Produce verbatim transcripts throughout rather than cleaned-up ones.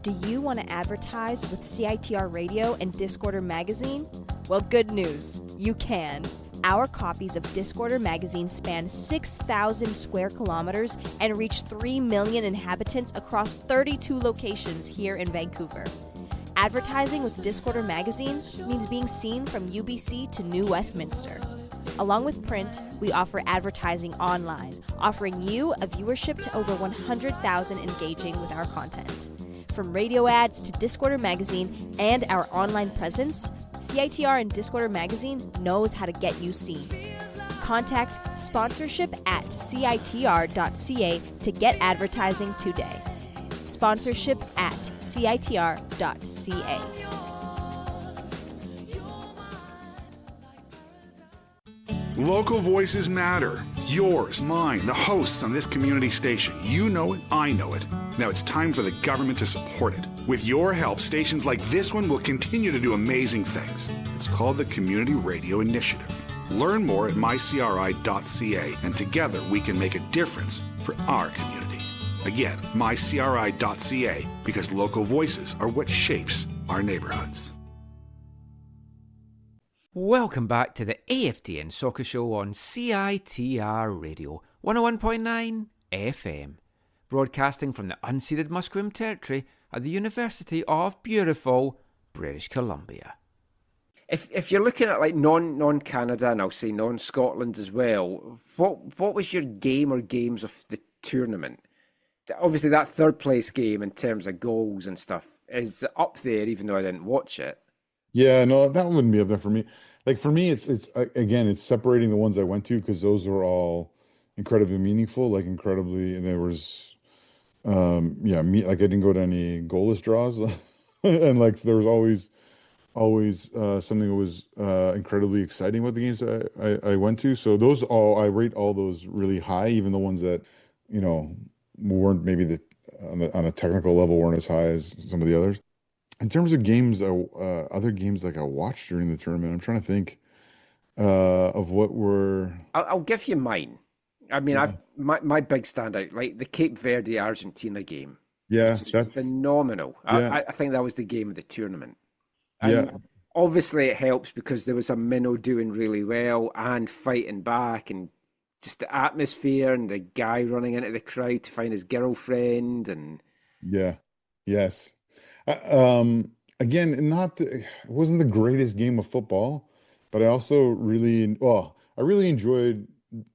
Do you want to advertise with C I T R Radio and Discorder Magazine? Well, good news. You can. Our copies of Discorder Magazine span six thousand square kilometers and reach three million inhabitants across thirty-two locations here in Vancouver. Advertising with Discorder Magazine means being seen from U B C to New Westminster. Along with print, we offer advertising online, offering you a viewership to over one hundred thousand engaging with our content. From radio ads to Discorder Magazine and our online presence, C I T R and Discorder Magazine knows how to get you seen. Contact sponsorship at C I T R dot C A to get advertising today. Sponsorship at C I T R dot C A. Local voices matter. Yours, mine, the hosts on this community station. You know it, I know it. Now it's time for the government to support it. With your help, stations like this one will continue to do amazing things. It's called the Community Radio Initiative. Learn more at my C R I dot C A, and together we can make a difference for our community. Again, my C R I dot C A, because local voices are what shapes our neighborhoods. Welcome back to the A F T N Soccer Show on C I T R Radio, one oh one point nine F M, broadcasting from the unceded Musqueam Territory at the University of beautiful British Columbia. If if you're looking at like non non Canada, and I'll say non Scotland as well, what what was your game or games of the tournament? Obviously, that third place game in terms of goals and stuff is up there, even though I didn't watch it. Yeah, no, that one wouldn't be up there for me. Like for me, it's it's again, it's separating the ones I went to because those were all incredibly meaningful, like incredibly, and there was, um, yeah, me like I didn't go to any goalless draws, and like there was always, always uh, something that was uh, incredibly exciting about the games I, I I went to. So those all I rate all those really high, even the ones that you know weren't maybe the on, the on a technical level weren't as high as some of the others. In terms of games, uh, uh, other games like I watched during the tournament, I'm trying to think uh, of what were. I'll, I'll give you mine. I mean, Yeah. I've my, my big standout, like the Cape Verde Argentina game. Yeah, Just that's phenomenal. yeah. I, I think that was the game of the tournament. And Yeah, obviously, it helps because there was a minnow doing really well and fighting back, and just the atmosphere and the guy running into the crowd to find his girlfriend, and yeah, yes. Uh, um, again, not the, it wasn't the greatest game of football, but I also really well, I really enjoyed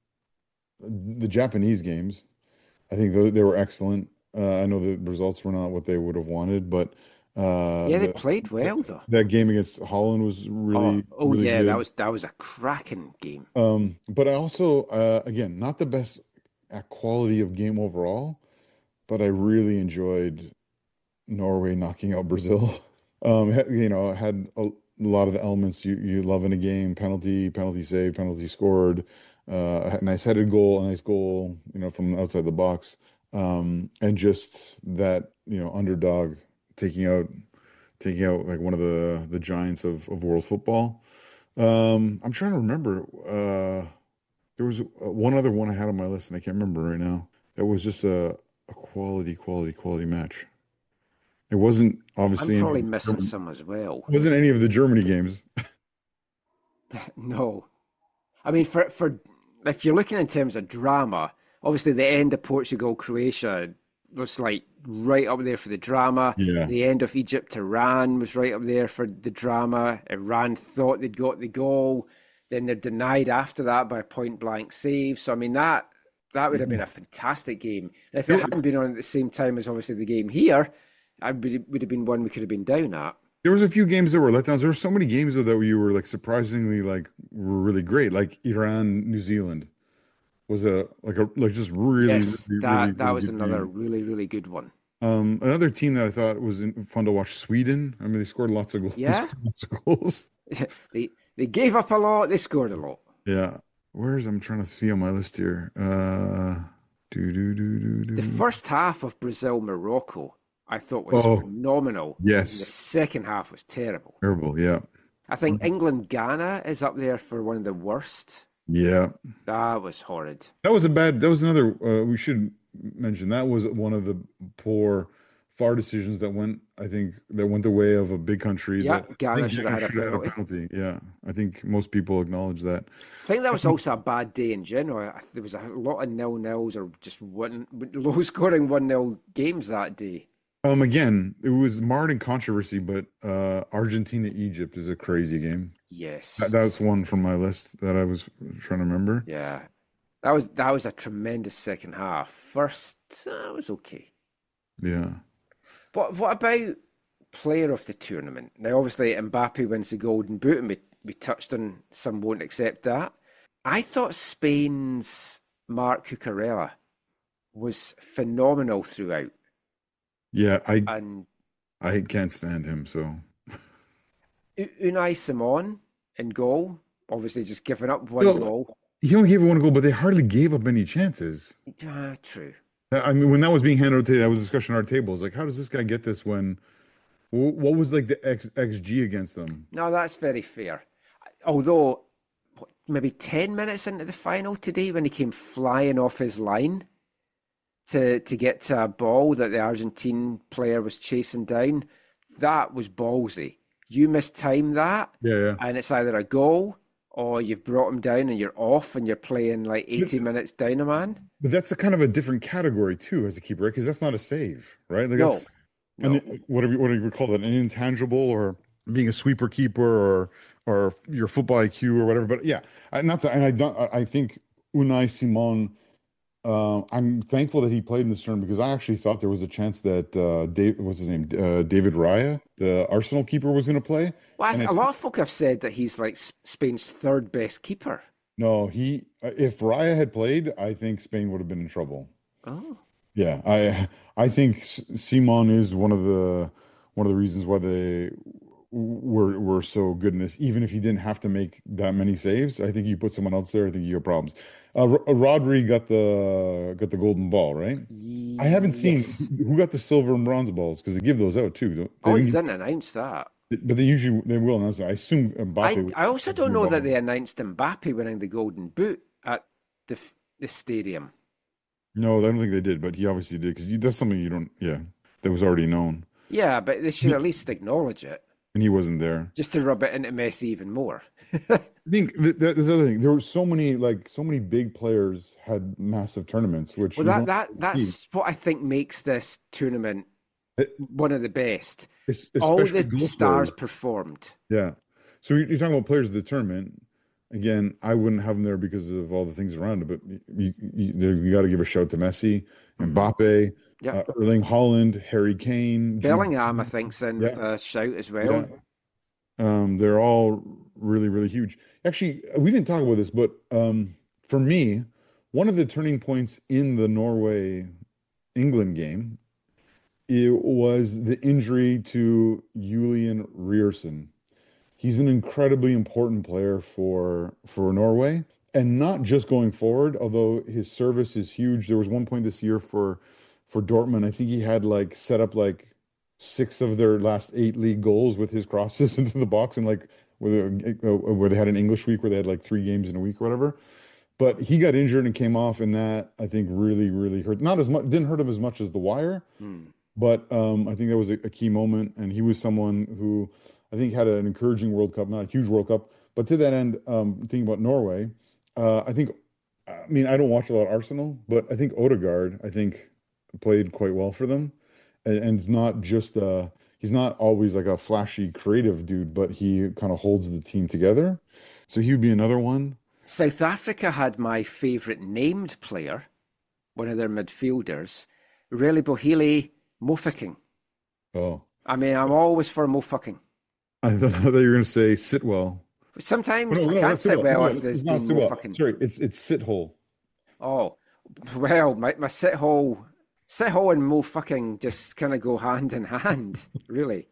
the Japanese games. I think they, they were excellent. Uh, I know the results were not what they would have wanted, but uh, yeah, they the, played well though. that game against Holland was Oh, really, oh really yeah, good. that was that was a cracking game. Um, but I also, uh, again, not the best at quality of game overall, but I really enjoyed Norway knocking out Brazil. Um, ha- you know, had a lot of the elements you, you love in a game: penalty, penalty save, penalty scored, uh, a nice headed goal, a nice goal, you know, from outside the box, um, and just that, you know, underdog taking out, taking out like one of the the giants of, of world football. Um, I'm trying to remember. Uh, there was uh, one other one I had on my list, and I can't remember right now. That was just a, a quality, quality, quality match. It wasn't obviously I'm any- probably missing some as well. it wasn't any of the Germany games. No, I mean for for if you're looking in terms of drama, obviously the end of Portugal Croatia was like right up there for the drama. Yeah. The end of Egypt Iran was right up there for the drama. Iran thought they'd got the goal, then they're denied after that by a point blank save. So I mean that that would have been a fantastic game. And if it hadn't been on at the same time as obviously the game here, I would would have been one we could have been down at. There was a few games that were letdowns. There were so many games though that you were like surprisingly like were really great. Like Iran, New Zealand was a like a like just really Yes, really, that really, that really was good another game. really really good one. Um, another team that I thought was in- fun to watch, Sweden. I mean, they scored lots of goals. Yeah. lots of goals. they they gave up a lot, they scored a lot. Yeah. Where's I'm trying to see on my list here. Uh, do do do do do. The first half of Brazil Morocco, I thought was Oh, phenomenal. yes. And the second half was terrible. Terrible. Yeah. I think England Ghana is up there for one of the worst. Yeah. That was horrid. That was a bad. That was another. Uh, we should mention that was one of the poor V A R decisions that went, I think, that went the way of a big country. Yeah, that, Ghana I think should have had a should have had a penalty. penalty. Yeah, I think most people acknowledge that. I think that was also a bad day in general. There was a lot of nil-nils or just one low-scoring one-nil games that day. Um, again, it was marred in controversy, but uh, Argentina-Egypt is a crazy game. Yes, that, that's one from my list that I was trying to remember. Yeah, that was that was a tremendous second half. First, uh, was okay. Yeah. What what about player of the tournament? Now, obviously, Mbappe wins the Golden Boot, and we, we touched on some won't accept that. I thought Spain's Marc Cucurella was phenomenal throughout. Yeah, I and I can't stand him. So Unai Simon in goal, obviously just giving up one well, goal. He only gave one goal, but they hardly gave up any chances. Ah, true. I mean, when that was being handled today, that was a discussion at our table. It's like, how does this guy get this when, what was like the X, XG against them? No, that's very fair. Although, what, maybe ten minutes into the final today when he came flying off his line to to get to a ball that the Argentine player was chasing down, that was ballsy. You mistime that, yeah, yeah. and it's either a goal or you've brought him down and you're off and you're playing like eighty minutes down a man. But that's a kind of a different category too as a keeper, right? Because that's not a save, right? Like no. That's, no. And whatever, whatever you call it, an intangible or being a sweeper keeper or or your football I Q or whatever. But yeah, I, not that, and I don't. I think Unai Simon. Uh, I'm thankful that he played in this tournament because I actually thought there was a chance that uh, Dave, what's his name, uh, David Raya, the Arsenal keeper, was going to play. Well, I th- it, a lot of folk have said that he's like Spain's third best keeper. No, he. If Raya had played, I think Spain would have been in trouble. Oh, yeah, I I think Simon is one of the one of the reasons why they were were so good in this. Even if he didn't have to make that many saves, I think you put someone else there, I think you have problems. Uh, Rodri got the got the golden ball, right? Yes. I haven't seen who got the silver and bronze balls because they give those out too. They oh, you didn't announce that. But they usually they will announce it. I assume Mbappe. I, I also don't know that they announced Mbappe winning the Golden Boot at the the stadium. No, I don't think they did, but he obviously did because that's something you don't. Yeah, that was already known. Yeah, but they should at least acknowledge it. And he wasn't there, just to rub it into Messi even more. I think that, that's the other thing. There were so many, like so many big players had massive tournaments. Which well, that that that's see. what I think makes this tournament it, one of the best. All the stars performed. Yeah. So you're talking about players of the tournament. Again, I wouldn't have them there because of all the things around it. But you you, you got to give a shout to Messi, Mbappe. Yep. Uh, Erling Haaland, Harry Kane, Bellingham, I think's in yeah. with a shout as well. Yeah. Um, they're all really, really huge. Actually, we didn't talk about this, but um, for me, one of the turning points in the Norway-England game, it was the injury to Julian Ryerson. He's an incredibly important player for for Norway, and not just going forward. Although his service is huge. There was one point this year for. For Dortmund, I think he had like set up like six of their last eight league goals with his crosses into the box, and like where they, where they had an English week where they had like three games in a week or whatever. But he got injured and came off, and that I think really, really hurt. Not as much, didn't hurt him as much as the wire, hmm. but um, I think that was a, a key moment. And he was someone who I think had an encouraging World Cup, not a huge World Cup, but to that end, um, thinking about Norway, uh, I think, I mean, I don't watch a lot of Arsenal, but I think Odegaard, I think. Played quite well for them, and, and it's not just uh he's not always like a flashy creative dude, but he kind of holds the team together, so he would be another one. South Africa had my favorite named player, one of their midfielders, Relebohile Mofokeng. Oh, I mean, I'm always for Mofokeng. I thought you were going to say Sitwell. Sometimes no, no, I can't sit well no, if there's been Mofokeng. Sorry, it's it's Sithole. Oh, well, my my Sithole. Sithole and Mofokeng just kind of go hand in hand, really.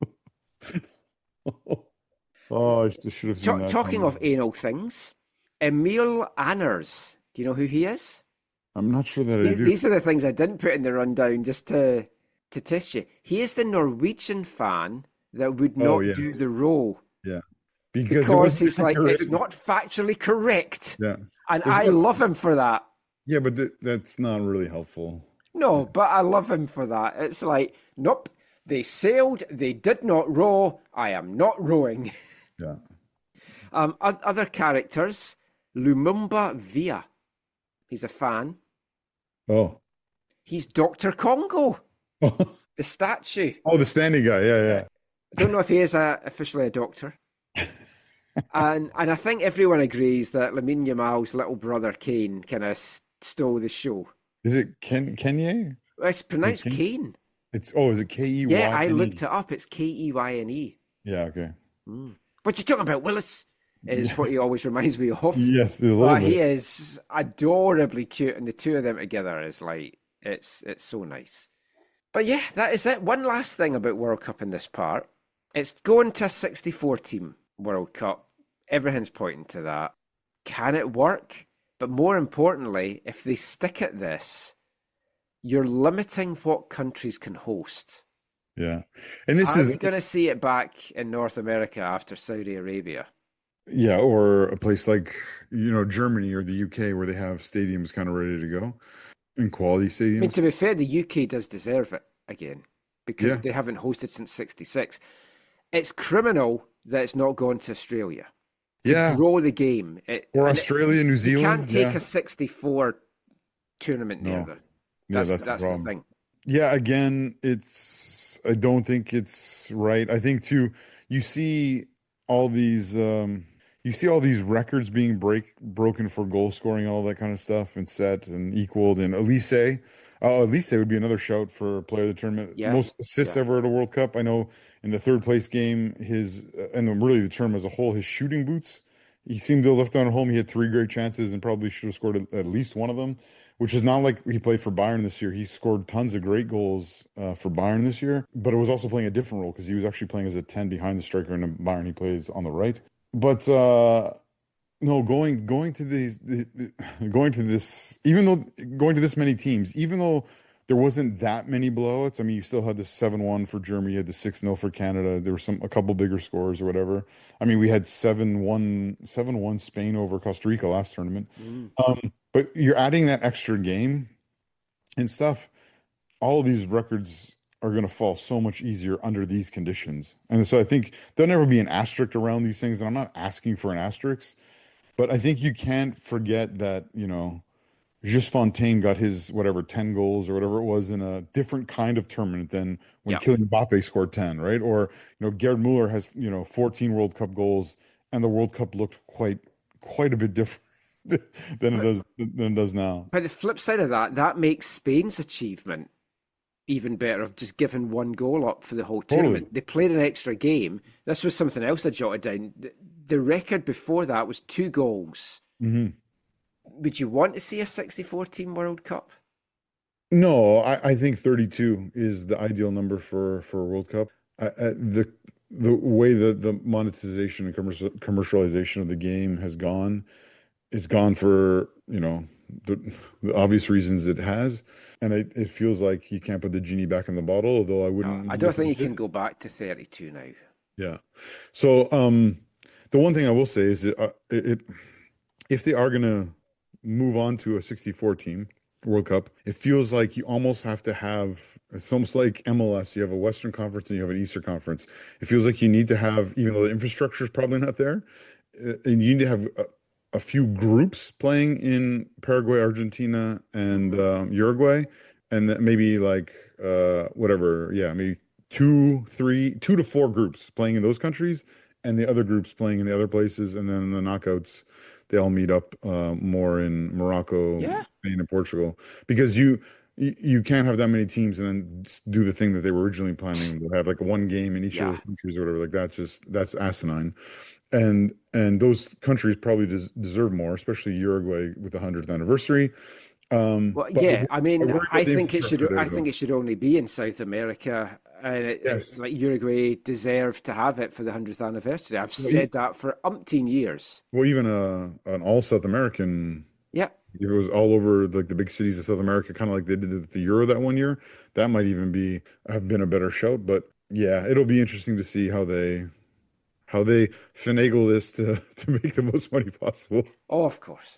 oh, I should have seen Ta- that. Talking of anal things, Emil Anners. Do you know who he is? I'm not sure that I these, do. These are the things I didn't put in the rundown just to to test you. He is the Norwegian fan that would not oh, yes. do the role. Yeah. Because, because he's like, correct. It's not factually correct. Yeah. And There's I no... love him for that. Yeah, but th- that's not really helpful. No, but I love him for that. It's like, nope, they sailed, they did not row, I am not rowing. Yeah. um, other characters, Lumumba Via. He's a fan. Oh. He's Doctor Congo, the statue. Oh, the standing guy. Yeah, yeah. I don't know if he is a, officially a doctor. and and I think everyone agrees that Lamine Yamal's little brother Kane kind of stole the show. Is it Ken Kenye? Well, it's pronounced Kane. Kane. It's oh, is it K E Y N E? Yeah, I looked it up. It's K E Y N E. Yeah, okay. Mm. What you talking about, Willis? Is what he always reminds me of. Yes, a little but bit. He is adorably cute, and the two of them together is like it's it's so nice. But yeah, that is it. One last thing about World Cup in this part. It's going to a sixty-four team World Cup. Everything's pointing to that. Can it work? But more importantly, if they stick at this, you're limiting what countries can host. Yeah. And this Are is we going to see it back in North America after Saudi Arabia? Yeah, or a place like, you know, Germany or the U K where they have stadiums kind of ready to go, in quality stadiums. I mean, to be fair, the U K does deserve it again because Yeah. they haven't hosted since sixty-six. It's criminal that it's not gone to Australia. To Yeah. grow the game. It, Or and Australia, New You Zealand. can't take yeah. a sixty-four tournament No. near there. Yeah, That's, that's the that's the problem. thing. Yeah, again, it's I don't think it's right. I think too, you see all these um you see all these records being break broken for goal scoring, all that kind of stuff, and set and equaled. And Elise, uh, Elise would be another shout for player of the tournament. Yeah, Most assists yeah. ever at a World Cup. I know in the third place game, his uh, and then really the tournament as a whole, his shooting boots. He seemed to have left on home. He had three great chances and probably should have scored at, at least one of them, which is not like he played for Bayern this year. He scored tons of great goals uh, for Bayern this year, but it was also playing a different role because he was actually playing as a ten behind the striker, and in Bayern he plays on the right. But uh, no, going going to these the, the, going to this, even though going to this many teams, even though there wasn't that many blowouts. I mean, you still had the seven one for Germany, you had the six nil for Canada. There were some a couple bigger scores or whatever. I mean, we had seven one seven one Spain over Costa Rica last tournament. Mm. Um, but you're adding that extra game and stuff. All of these records are going to fall so much easier under these conditions. And so I think there'll never be an asterisk around these things. And I'm not asking for an asterisk, but I think you can't forget that, you know, Just Fontaine got his whatever ten goals or whatever it was in a different kind of tournament than when Yeah. Kylian Mbappe scored ten, right? Or, you know, Gerd Muller has, you know, fourteen World Cup goals, and the World Cup looked quite quite a bit different than it does than it does now. But the flip side of that, that makes Spain's achievement even better of just giving one goal up for the whole Totally. tournament. They played an extra game. This was something else I jotted down. The, the record before that was two goals. hmm Would you want to see a sixty-four team World Cup? No, I, I think thirty-two is the ideal number for for a World Cup. I, I, the the way that the monetization and commercial, commercialization of the game has gone, is gone for, you know, the, the obvious reasons it has, and it, it feels like you can't put the genie back in the bottle. Although I No, wouldn't. I don't think you can go back to thirty-two now. Yeah. So um, the one thing I will say is that uh, it, it if they are going to move on to a sixty-four team World Cup, it feels like you almost have to have, it's almost like M L S. You have a Western Conference and you have an Eastern Conference. It feels like you need to have, even though the infrastructure is probably not there, uh, and you need to have a, a few groups playing in Paraguay, Argentina, and um, Uruguay, and then maybe like uh, whatever, yeah, maybe two, three, two to four groups playing in those countries, and the other groups playing in the other places, and then in the knockouts, they all meet up uh, more in Morocco, Yeah. Spain, and Portugal, because you you you can't have that many teams and then s- do the thing that they were originally planning to have, like one game in each Yeah. of those countries or whatever. Like that's just that's asinine, and and those countries probably des- deserve more, especially Uruguay with the hundredth anniversary. Um, Well, but yeah, I mean, worry about I the think it should. infrastructure there, I think though. it should only be in South America, and it, Yes. it's like Uruguay deserved to have it for the hundredth anniversary. I've Well, said that for umpteen years. Well, even a an all South American. Yeah, If it was all over like the big cities of South America, kind of like they did at the Euro that one year, that might even be have been a better shout. But yeah, it'll be interesting to see how they how they finagle this to to make the most money possible. oh, of course.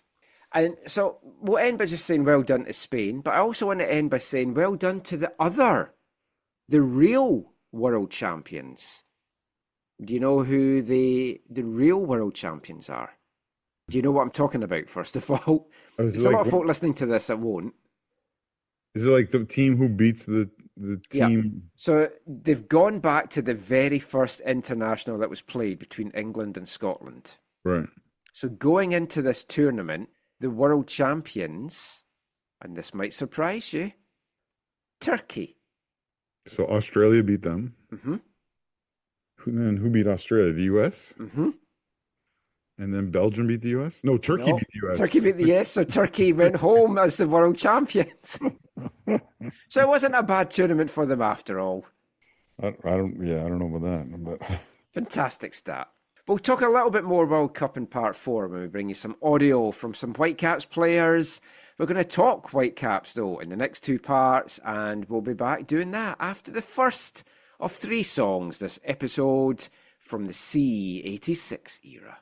And so we'll end by just saying well done to Spain, but I also want to end by saying well done to the other, the real world champions. Do you know who the the real world champions are? Do you know what I'm talking about, first of all? There's like, a lot of folk listening to this that won't. Is it like the team who beats the, the team? Yeah. So they've gone back to the very first international that was played between England and Scotland. Right. So going into this tournament, the world champions, and this might surprise you, Turkey. So Australia beat them. Mm-hmm. Who, then who beat Australia? The U S? Mm-hmm. And then Belgium beat the U S? No, Turkey no, beat the U S. Turkey beat the U S, so Turkey went home as the world champions. So it wasn't a bad tournament for them after all. I, I don't, yeah, I don't know about that. But fantastic stat. We'll talk a little bit more World Cup in part four when we bring you some audio from some Whitecaps players. We're going to talk Whitecaps, though, in the next two parts, and we'll be back doing that after the first of three songs this episode from the C eighty-six era.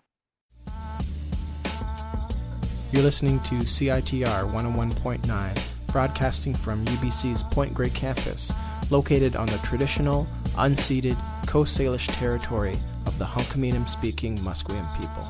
You're listening to C I T R one oh one point nine, broadcasting from U B C's Point Grey campus, located on the traditional, unceded Coast Salish territory of the Hunkaminam-speaking Musqueam people.